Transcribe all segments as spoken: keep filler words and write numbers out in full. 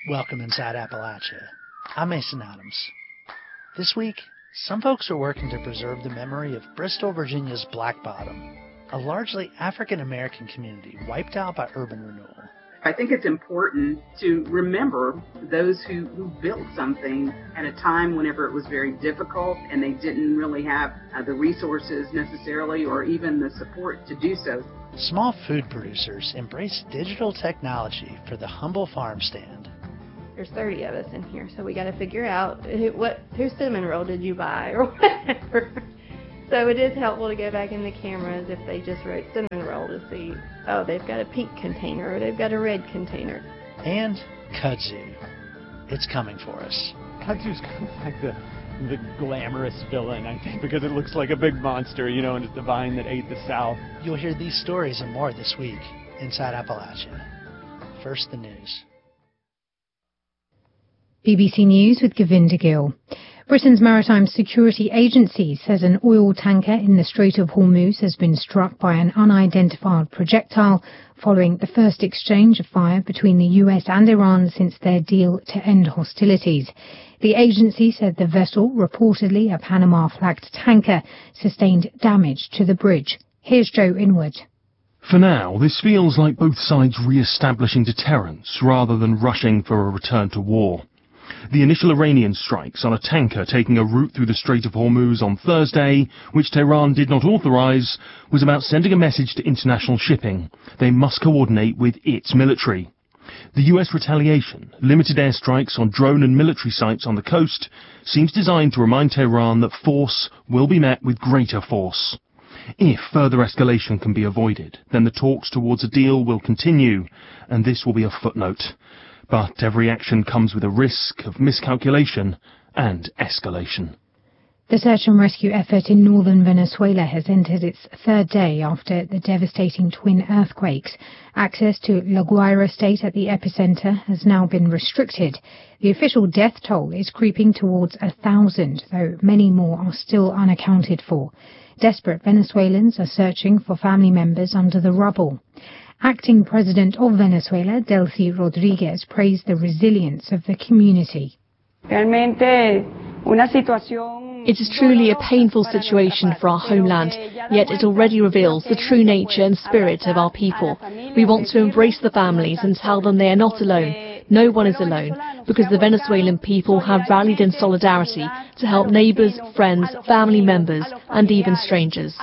Welcome inside Appalachia. I'm Mason Adams. This week, some folks are working to preserve the memory of Bristol, Virginia's Black Bottom, a largely African-American community wiped out by urban renewal. I think it's important to remember those who, who built something at a time whenever it was very difficult and they didn't really have uh, the resources necessarily or even the support to do so. Small food producers embrace digital technology for the humble farm stand. There's thirty of us in here, so we got to figure out who, what whose cinnamon roll did you buy or whatever. So it is helpful to go back in the cameras if they just wrote cinnamon roll to see, oh, they've got a pink container or they've got a red container. And kudzu. It's coming for us. Kudzu's kind of like the, the glamorous villain, I think, because it looks like a big monster, you know, and it's the vine that ate the South. You'll hear these stories and more this week inside Appalachia. First, the news. B B C News with Govinda Gill. Britain's Maritime Security Agency says an oil tanker in the Strait of Hormuz has been struck by an unidentified projectile following the first exchange of fire between the U S and Iran since their deal to end hostilities. The agency said the vessel, reportedly a Panama-flagged tanker, sustained damage to the bridge. Here's Joe Inwood. For now, this feels like both sides re-establishing deterrence rather than rushing for a return to war. The initial Iranian strikes on a tanker taking a route through the Strait of Hormuz on Thursday, which Tehran did not authorize, was about sending a message to international shipping. They must coordinate with its military. The U S retaliation, limited airstrikes on drone and military sites on the coast, seems designed to remind Tehran that force will be met with greater force. If further escalation can be avoided, then the talks towards a deal will continue, and this will be a footnote. But every action comes with a risk of miscalculation and escalation. The search and rescue effort in northern Venezuela has entered its third day after the devastating twin earthquakes. Access to La Guaira state at the epicenter has now been restricted. The official death toll is creeping towards a thousand, though many more are still unaccounted for. Desperate Venezuelans are searching for family members under the rubble. Acting President of Venezuela, Delcy Rodriguez, praised the resilience of the community. It is truly a painful situation for our homeland, yet it already reveals the true nature and spirit of our people. We want to embrace the families and tell them they are not alone. No one is alone, because the Venezuelan people have rallied in solidarity to help neighbours, friends, family members, and even strangers.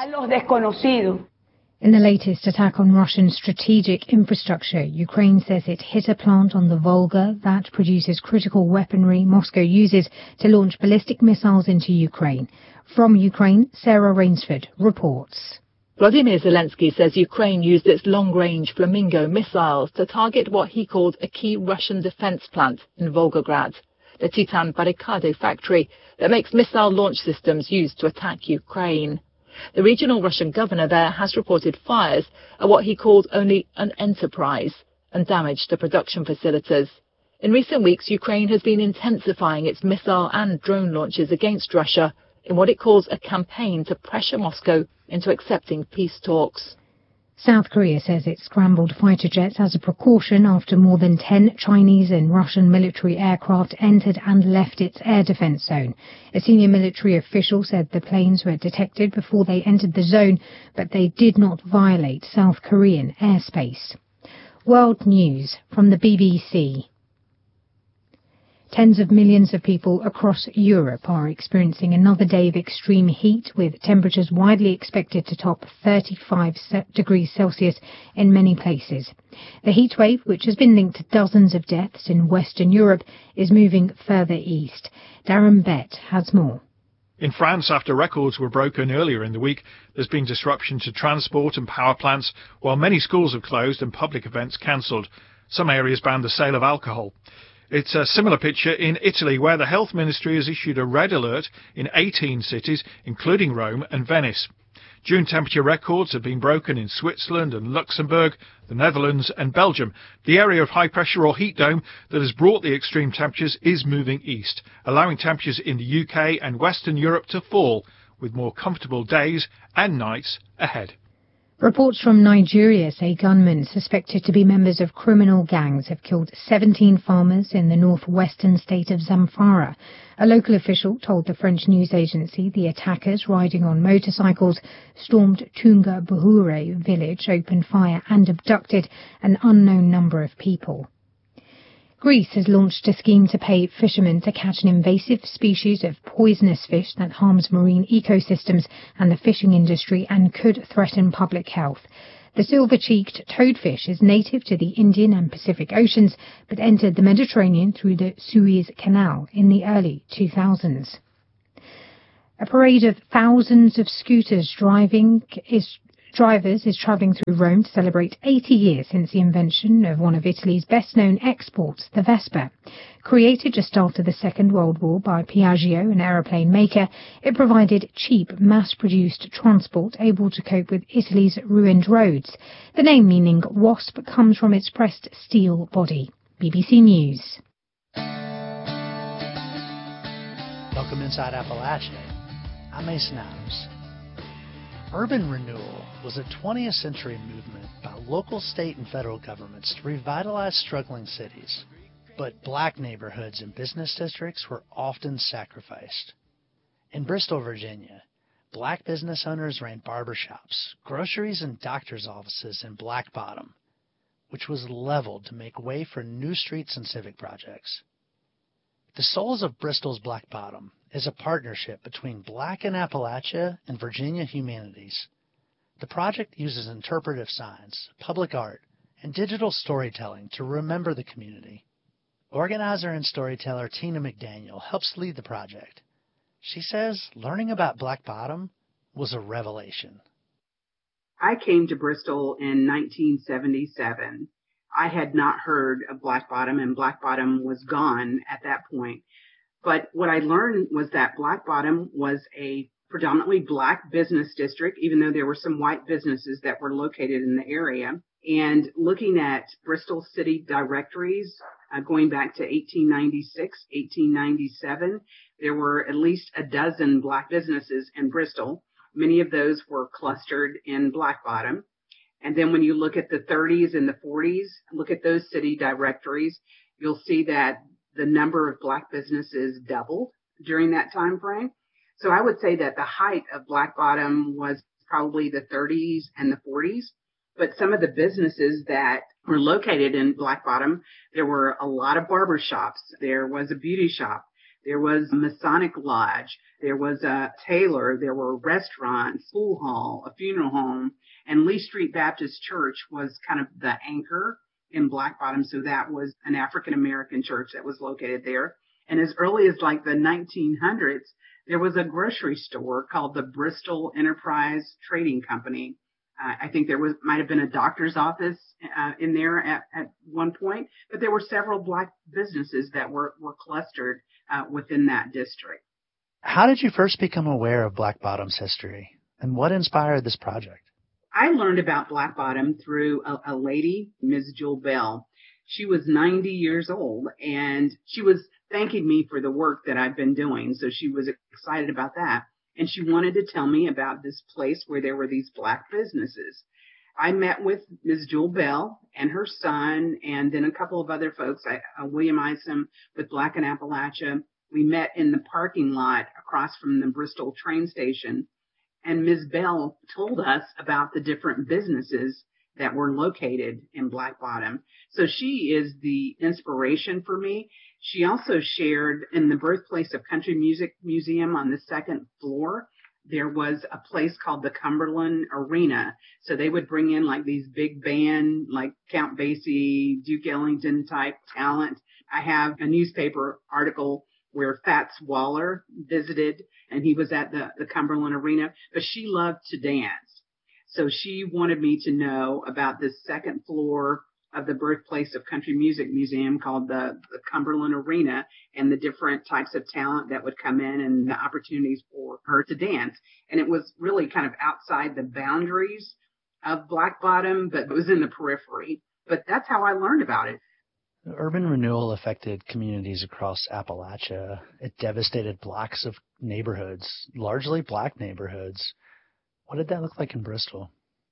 In the latest attack on Russian strategic infrastructure, Ukraine says it hit a plant on the Volga that produces critical weaponry Moscow uses to launch ballistic missiles into Ukraine. From Ukraine, Sarah Rainsford reports. Vladimir Zelensky says Ukraine used its long-range Flamingo missiles to target what he called a key Russian defense plant in Volgograd, the Titan Barricado factory that makes missile launch systems used to attack Ukraine. The regional Russian governor there has reported fires at what he called only an enterprise and damage to production facilities. In recent weeks, Ukraine has been intensifying its missile and drone launches against Russia in what it calls a campaign to pressure Moscow into accepting peace talks. South Korea says it scrambled fighter jets as a precaution after more than ten Chinese and Russian military aircraft entered and left its air defense zone. A senior military official said the planes were detected before they entered the zone, but they did not violate South Korean airspace. World News from the B B C. Tens of millions of people across Europe are experiencing another day of extreme heat, with temperatures widely expected to top thirty-five degrees Celsius in many places. The heat wave, which has been linked to dozens of deaths in Western Europe, is moving further east. Darren Bett has more. In France, after records were broken earlier in the week, there's been disruption to transport and power plants, while many schools have closed and public events cancelled. Some areas banned the sale of alcohol. It's a similar picture in Italy, where the health ministry has issued a red alert in eighteen cities, including Rome and Venice. June temperature records have been broken in Switzerland and Luxembourg, the Netherlands and Belgium. The area of high pressure or heat dome that has brought the extreme temperatures is moving east, allowing temperatures in the U K and Western Europe to fall, with more comfortable days and nights ahead. Reports from Nigeria say gunmen suspected to be members of criminal gangs have killed seventeen farmers in the northwestern state of Zamfara. A local official told the French news agency the attackers, riding on motorcycles, stormed Tunga Buhure village, opened fire and abducted an unknown number of people. Greece has launched a scheme to pay fishermen to catch an invasive species of poisonous fish that harms marine ecosystems and the fishing industry and could threaten public health. The silver-cheeked toadfish is native to the Indian and Pacific Oceans, but entered the Mediterranean through the Suez Canal in the early two thousands. A parade of thousands of scooters driving is Drivers is travelling through Rome to celebrate eighty years since the invention of one of Italy's best-known exports, the Vespa. Created just after the Second World War by Piaggio, an aeroplane maker, it provided cheap, mass-produced transport able to cope with Italy's ruined roads. The name, meaning wasp, comes from its pressed steel body. B B C News. Welcome inside Appalachia. I'm Mason Adams. Urban renewal was a twentieth century movement by local, state, and federal governments to revitalize struggling cities. But black neighborhoods and business districts were often sacrificed. In Bristol, Virginia, black business owners ran barbershops, groceries, and doctor's offices in Black Bottom, which was leveled to make way for new streets and civic projects. The Souls of Bristol's Black Bottom is a partnership between Black in Appalachia and Virginia Humanities. The project uses interpretive signs, public art, and digital storytelling to remember the community. Organizer and storyteller Tina McDaniel helps lead the project. She says learning about Black Bottom was a revelation. I came to Bristol in nineteen seventy-seven. I had not heard of Black Bottom, and Black Bottom was gone at that point. But what I learned was that Black Bottom was a predominantly black business district, even though there were some white businesses that were located in the area. And looking at Bristol city directories, uh, going back to eighteen ninety-six, eighteen ninety-seven, there were at least a dozen black businesses in Bristol. Many of those were clustered in Black Bottom. And then when you look at the thirties and the forties, look at those city directories, you'll see that the number of black businesses doubled during that time frame. So I would say that the height of Black Bottom was probably the thirties and the forties. But some of the businesses that were located in Black Bottom, there were a lot of barber shops. There was a beauty shop. There was a Masonic Lodge. There was a tailor. There were restaurants, school hall, a funeral home. And Lee Street Baptist Church was kind of the anchor in Black Bottom. So that was an African-American church that was located there. And as early as like the nineteen hundreds, there was a grocery store called the Bristol Enterprise Trading Company. Uh, I think there was might have been a doctor's office uh, in there at, at one point, but there were several black businesses that were, were clustered uh, within that district. How did you first become aware of Black Bottom's history, and what inspired this project? I learned about Black Bottom through a, a lady, Miz Jewel Bell. She was ninety years old, and she was thanking me for the work that I've been doing, so she was excited about that. And she wanted to tell me about this place where there were these black businesses. I met with Miz Jewel Bell and her son, and then a couple of other folks, I, uh, William Isom with Black in Appalachia. We met in the parking lot across from the Bristol train station. And Miz Bell told us about the different businesses that were located in Black Bottom. So she is the inspiration for me. She also shared in the Birthplace of Country Music Museum on the second floor, there was a place called the Cumberland Arena. So they would bring in like these big band, like Count Basie, Duke Ellington type talent. I have a newspaper article where Fats Waller visited, and he was at the, the Cumberland Arena, but she loved to dance. So she wanted me to know about this second floor of the Birthplace of Country Music Museum called the, the Cumberland Arena, and the different types of talent that would come in and the opportunities for her to dance. And it was really kind of outside the boundaries of Black Bottom, but it was in the periphery. But that's how I learned about it. Urban renewal affected communities across Appalachia. It devastated blocks of neighborhoods, largely black neighborhoods. What did that look like in Bristol?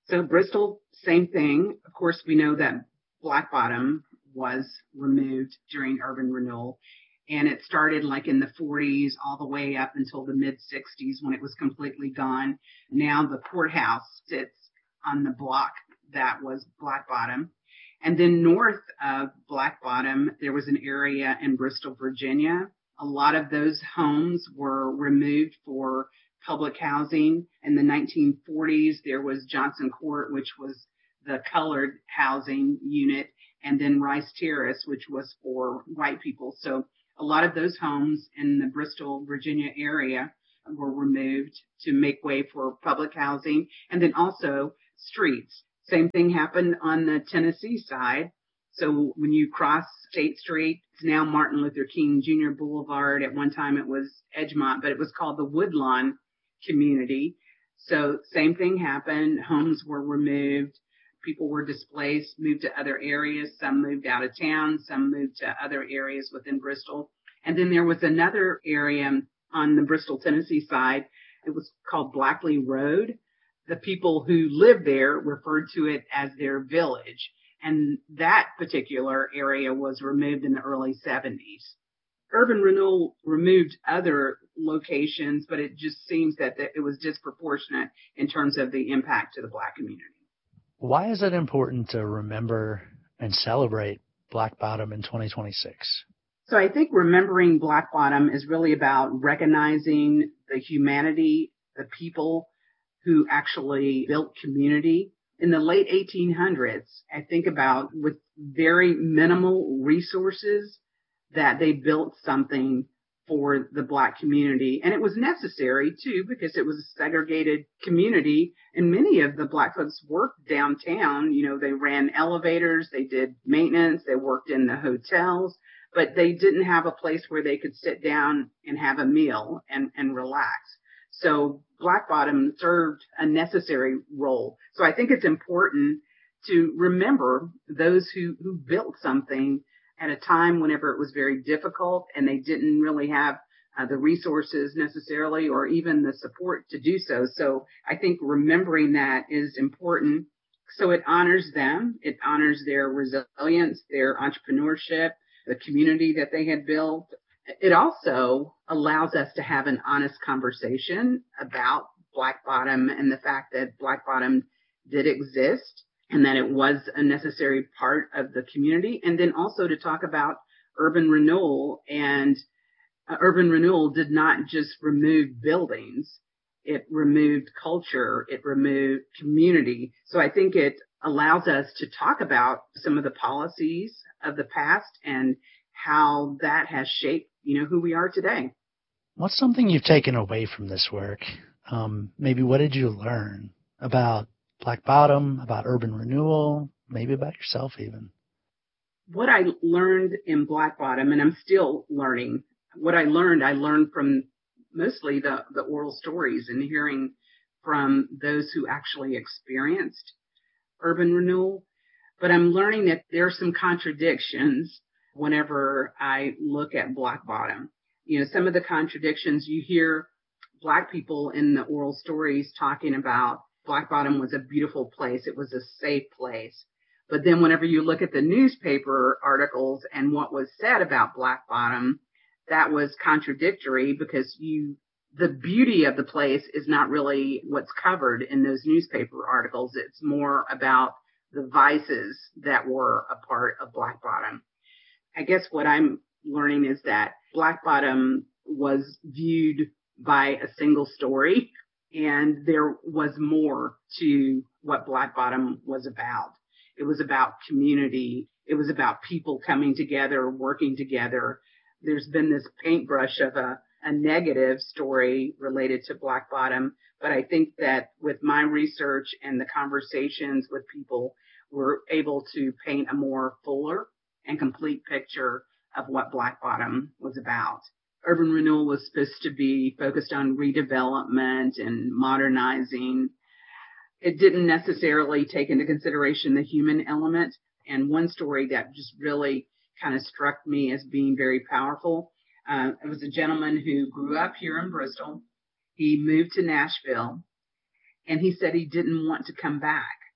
So Bristol, same thing. Of course, we know that Black Bottom was removed during urban renewal. And it started like in the forties all the way up until the mid sixties when it was completely gone. Now the courthouse sits on the block that was Black Bottom. And then north of Black Bottom, there was an area in Bristol, Virginia. A lot of those homes were removed for public housing. In the nineteen forties, there was Johnson Court, which was the colored housing unit, and then Rice Terrace, which was for white people. So a lot of those homes in the Bristol, Virginia area were removed to make way for public housing, and then also streets. Same thing happened on the Tennessee side. So when you cross State Street, it's now Martin Luther King Junior Boulevard. At one time it was Edgemont, but it was called the Woodlawn community. So same thing happened. Homes were removed. People were displaced, moved to other areas. Some moved out of town. Some moved to other areas within Bristol. And then there was another area on the Bristol, Tennessee side. It was called Blackley Road. The people who lived there referred to it as their village. And that particular area was removed in the early seventies. Urban renewal removed other locations, but it just seems that it was disproportionate in terms of the impact to the Black community. Why is it important to remember and celebrate Black Bottom in twenty twenty-six? So I think remembering Black Bottom is really about recognizing the humanity, the people who actually built community. In the late eighteen hundreds, I think about with very minimal resources that they built something for the Black community. And it was necessary too, because it was a segregated community and many of the Black folks worked downtown. You know, they ran elevators, they did maintenance, they worked in the hotels, but they didn't have a place where they could sit down and have a meal and, and relax. So Black Bottom served a necessary role. So I think it's important to remember those who, who built something at a time whenever it was very difficult and they didn't really have uh, the resources necessarily or even the support to do so. So I think remembering that is important. So it honors them. It honors their resilience, their entrepreneurship, the community that they had built. It also allows us to have an honest conversation about Black Bottom and the fact that Black Bottom did exist and that it was a necessary part of the community. And then also to talk about urban renewal. And uh, urban renewal did not just remove buildings. It removed culture. It removed community. So I think it allows us to talk about some of the policies of the past and how that has shaped, you know, who we are today. What's something you've taken away from this work? Um, maybe what did you learn about Black Bottom, about urban renewal, maybe about yourself even? What I learned in Black Bottom, and I'm still learning, what I learned, I learned from mostly the, the oral stories and hearing from those who actually experienced urban renewal. But I'm learning that there are some contradictions whenever I look at Black Bottom. You know, some of the contradictions you hear Black people in the oral stories talking about Black Bottom was a beautiful place. It was a safe place. But then whenever you look at the newspaper articles and what was said about Black Bottom, that was contradictory because you, the beauty of the place is not really what's covered in those newspaper articles. It's more about the vices that were a part of Black Bottom. I guess what I'm learning is that Black Bottom was viewed by a single story, and there was more to what Black Bottom was about. It was about community. It was about people coming together, working together. There's been this paintbrush of a, a negative story related to Black Bottom, but I think that with my research and the conversations with people, we're able to paint a more fuller and complete picture of what Black Bottom was about. Urban renewal was supposed to be focused on redevelopment and modernizing. It didn't necessarily take into consideration the human element. And one story that just really kind of struck me as being very powerful, uh, it was a gentleman who grew up here in Bristol. He moved to Nashville, and he said he didn't want to come back.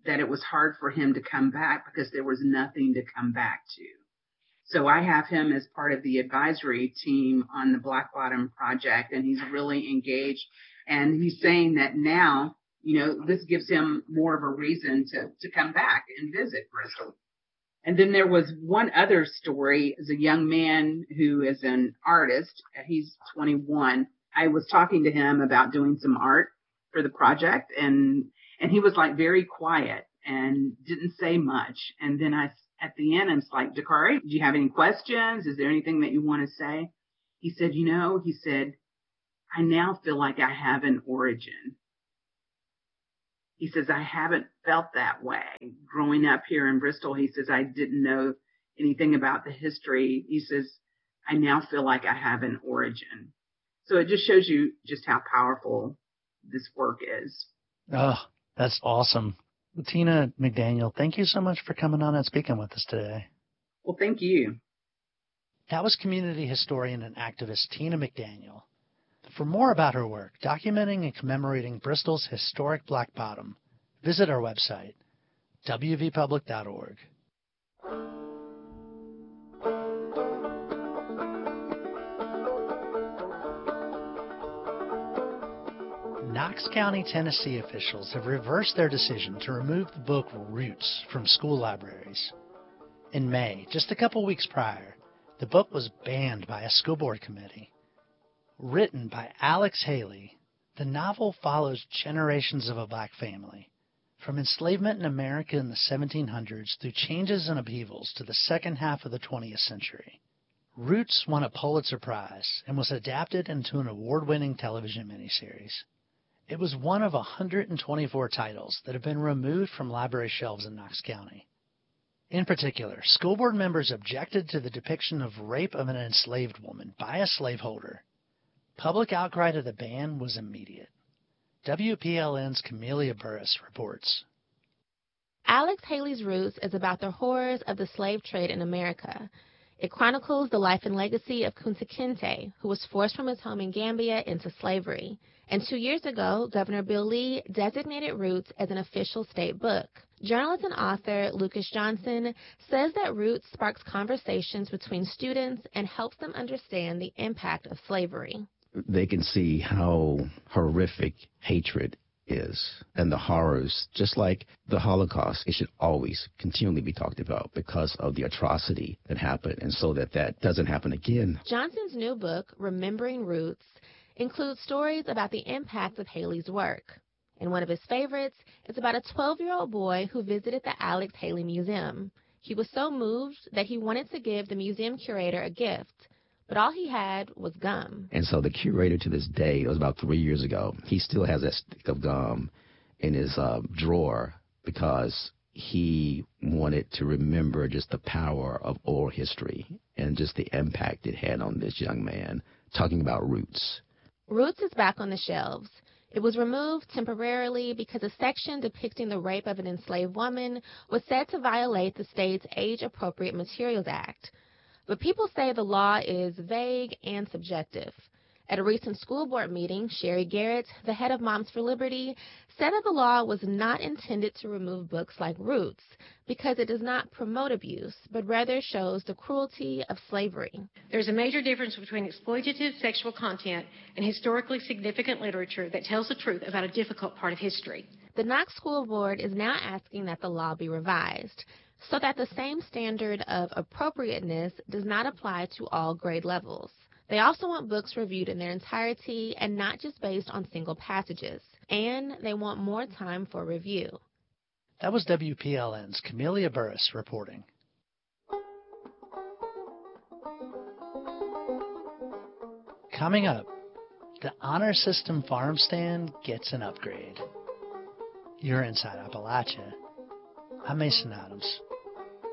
that it was hard for him to come back because there was nothing to come back to. So I have him as part of the advisory team on the Black Bottom Project, and he's really engaged. And he's saying that now, you know, this gives him more of a reason to, to come back and visit Bristol. And then there was one other story as a young man who is an artist. He's twenty-one. I was talking to him about doing some art for the project, and and he was like very quiet and didn't say much. And then I, at the end, I was like, Dakari, do you have any questions? Is there anything that you want to say? He said, you know, he said, I now feel like I have an origin. He says, I haven't felt that way. Growing up here in Bristol, he says, I didn't know anything about the history. He says, I now feel like I have an origin. So it just shows you just how powerful this work is. Oh, that's awesome. Tina McDaniel, thank you so much for coming on and speaking with us today. Well, thank you. That was community historian and activist Tina McDaniel. For more about her work, documenting and commemorating Bristol's historic Black Bottom, visit our website, w v public dot org. Knox County, Tennessee officials have reversed their decision to remove the book Roots from school libraries. In May, just a couple weeks prior, the book was banned by a school board committee. Written by Alex Haley, the novel follows generations of a black family, from enslavement in America in the seventeen hundreds through changes and upheavals to the second half of the twentieth century. Roots won a Pulitzer Prize and was adapted into an award-winning television miniseries. It was one of one hundred twenty-four titles that have been removed from library shelves in Knox County. In particular, school board members objected to the depiction of rape of an enslaved woman by a slaveholder. Public outcry to the ban was immediate. W P L N's Camelia Burris reports. Alex Haley's Roots is about the horrors of the slave trade in America. It chronicles the life and legacy of Kunta Kinte, who was forced from his home in Gambia into slavery. And two years ago, Governor Bill Lee designated Roots as an official state book. Journalist and author Lucas Johnson says that Roots sparks conversations between students and helps them understand the impact of slavery. They can see how horrific hatred is and the horrors, just like the Holocaust. It should always continually be talked about because of the atrocity that happened, and so that that doesn't happen again. Johnson's new book, Remembering Roots, includes stories about the impact of Haley's work. And one of his favorites is about a twelve-year-old boy who visited the Alex Haley Museum. He was so moved that he wanted to give the museum curator a gift, but all he had was gum. And so the curator, to this day, it was about three years ago, he still has that stick of gum in his uh, drawer because he wanted to remember just the power of oral history and just the impact it had on this young man, talking about Roots. Roots is back on the shelves. It was removed temporarily because a section depicting the rape of an enslaved woman was said to violate the state's Age-Appropriate Materials Act. But people say the law is vague and subjective. At a recent school board meeting, Sherry Garrett, the head of Moms for Liberty, said that the law was not intended to remove books like Roots because it does not promote abuse, but rather shows the cruelty of slavery. There's a major difference between exploitative sexual content and historically significant literature that tells the truth about a difficult part of history. The Knox School Board is now asking that the law be revised so that the same standard of appropriateness does not apply to all grade levels. They also want books reviewed in their entirety and not just based on single passages. And they want more time for review. That was W P L N's Camelia Burris reporting. Coming up, the Honor System farm stand gets an upgrade. You're inside Appalachia. I'm Mason Adams.